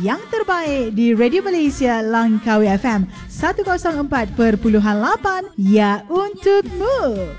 yang terbaik di Radio Malaysia Langkawi FM 104.8, ya untukmu.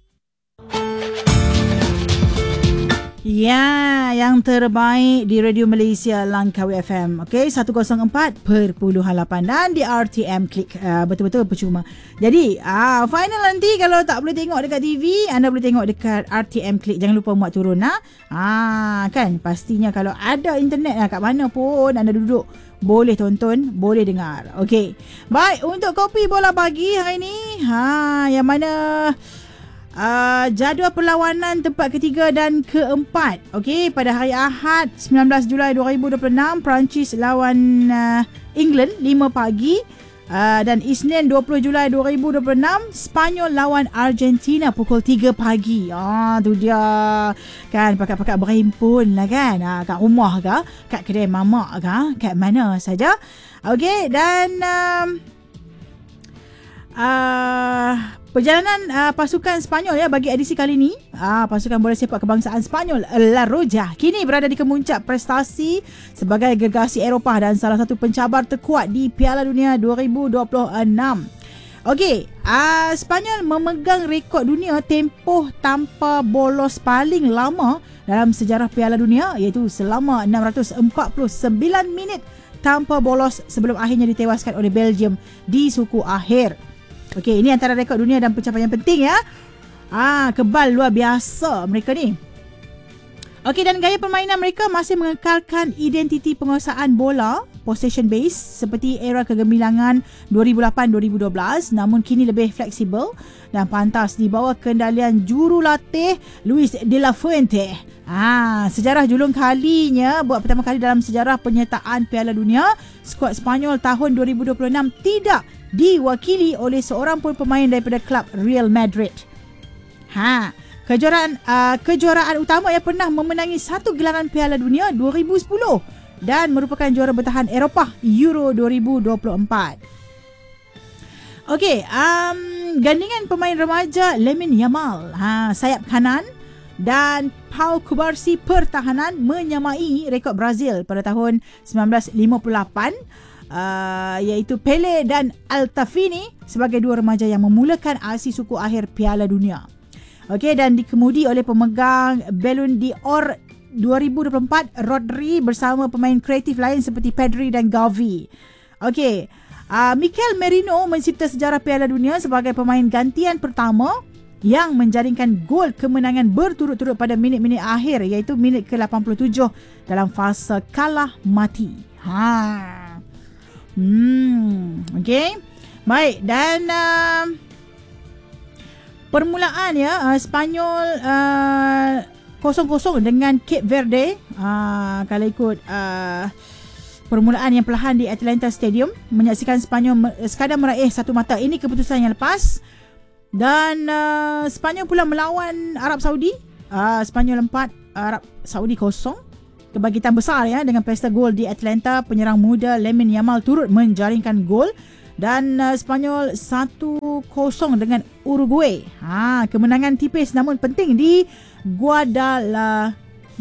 Ya, yang terbaik di Radio Malaysia Langkawi FM. Okey, 104.8 dan di RTM Klik. Betul-betul percuma. Jadi, final nanti kalau tak boleh tengok dekat TV, anda boleh tengok dekat RTM Klik. Jangan lupa muat turun kan pastinya kalau ada internet kat mana pun anda duduk, boleh tonton, boleh dengar. Okey. Baik, untuk kopi bola pagi hari ni, yang mana jadual perlawanan tempat ketiga dan keempat. Okey, pada hari Ahad 19 Julai 2026, Perancis lawan England 5 pagi. Dan Isnin 20 Julai 2026, Spanyol lawan Argentina pukul 3 pagi. Tu dia. Kan pakat-pakat berhimpun lah kan. Kat rumah ke, kat kedai mamak ke, kat mana saja. Okey, dan perjalanan pasukan Spanyol bagi edisi kali ini, pasukan bola sepak kebangsaan Spanyol La Roja kini berada di kemuncak prestasi sebagai gergasi Eropah dan salah satu pencabar terkuat di Piala Dunia 2026. Okey, Spanyol memegang rekod dunia tempoh tanpa bolos paling lama dalam sejarah Piala Dunia, iaitu selama 649 minit tanpa bolos sebelum akhirnya ditewaskan oleh Belgium di suku akhir. Okey, ini antara rekod dunia dan pencapaian penting ya. Kebal luar biasa mereka ni. Okey, dan gaya permainan mereka masih mengekalkan identiti penguasaan bola possession base seperti era kegemilangan 2008-2012, namun kini lebih fleksibel dan pantas di bawah kendalian jurulatih Luis de la Fuente. Sejarah julung kalinya, buat pertama kali dalam sejarah penyertaan Piala Dunia, skuad Spanyol tahun 2026 tidak diwakili oleh seorang pun pemain daripada klub Real Madrid. Kejuaraan utama yang pernah memenangi satu gelaran Piala Dunia 2010 dan merupakan juara bertahan Eropah Euro 2024. Okey, gandingan pemain remaja Lamine Yamal, sayap kanan, dan Pau Cubarsí pertahanan menyamai rekod Brazil pada tahun 1958. Iaitu Pele dan Altafini sebagai dua remaja yang memulakan aksi suku akhir Piala Dunia. Okey, dan dikemudi oleh pemegang Ballon d'Or 2024 Rodri bersama pemain kreatif lain seperti Pedri dan Gavi. Okey, Mikel Merino mencipta sejarah Piala Dunia sebagai pemain gantian pertama yang menjaringkan gol kemenangan berturut-turut pada minit-minit akhir, iaitu minit ke-87 dalam fasa kalah mati. Okey. Baik, dan permulaan Spanyol 0-0 dengan Cape Verde. Kalau ikut permulaan yang perlahan di Atlanta Stadium, menyaksikan Spanyol sekadar meraih satu mata. Ini keputusan yang lepas. Dan Spanyol pula melawan Arab Saudi. Spanyol 4, Arab Saudi 0. Kebangkitan besar dengan pesta gol di Atlanta. Penyerang muda Lamine Yamal turut menjaringkan gol. Dan Spanyol 1-0 dengan Uruguay. Kemenangan tipis namun penting di Guadalajara.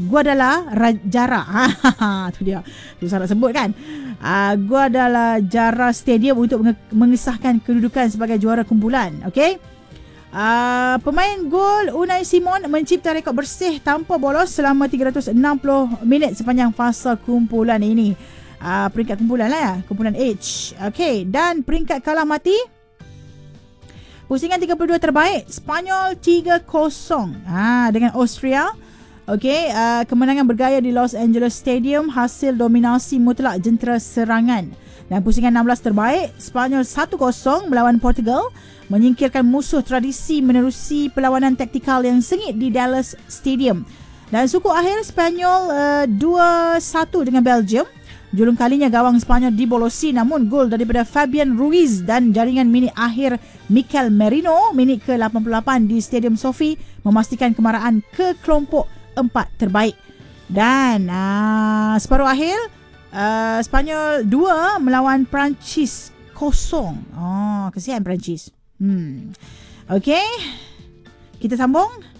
Tu dia. Susah nak sebut kan. Guadalajara Stadium untuk mengesahkan kedudukan sebagai juara kumpulan. Okey. Pemain gol Unai Simon mencipta rekod bersih tanpa bolos selama 360 minit sepanjang fasa kumpulan ini. Peringkat kumpulan lah kumpulan H. Okey, dan peringkat kalah mati, pusingan 32 terbaik Spanyol 3-0 dengan Austria. Okey, kemenangan bergaya di Los Angeles Stadium hasil dominasi mutlak jentera serangan. Dan pusingan 16 terbaik Spanyol 1-0 melawan Portugal, menyingkirkan musuh tradisi menerusi perlawanan taktikal yang sengit di Dallas Stadium. Dan suku akhir Spanyol 2-1 dengan Belgium. Julung kalinya gawang Spanyol dibolosi, namun gol daripada Fabian Ruiz dan jaringan minit akhir Mikel Merino minit ke-88 di Stadium Sofi memastikan kemarahan ke kelompok 4 terbaik. Dan separuh akhir Spanyol 2 melawan Perancis 0. Kesian Perancis. Okey, kita sambung.